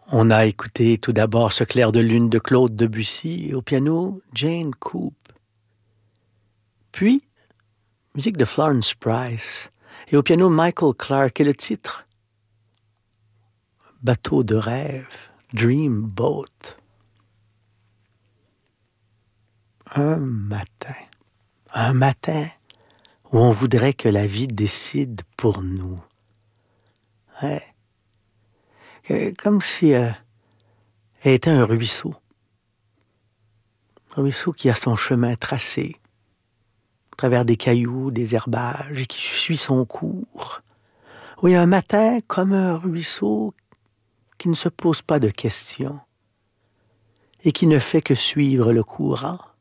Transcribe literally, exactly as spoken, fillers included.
On a écouté tout d'abord ce clair de lune de Claude Debussy et au piano Jane Coop. Puis, musique de Florence Price et au piano Michael Clark et le titre Bateau de rêve, Dream Boat. Un matin, un matin où on voudrait que la vie décide pour nous. Ouais. Comme si euh, elle était un ruisseau. Un ruisseau qui a son chemin tracé, à travers des cailloux, des herbages, et qui suit son cours. Oui, un matin, comme un ruisseau qui ne se pose pas de questions et qui ne fait que suivre le courant.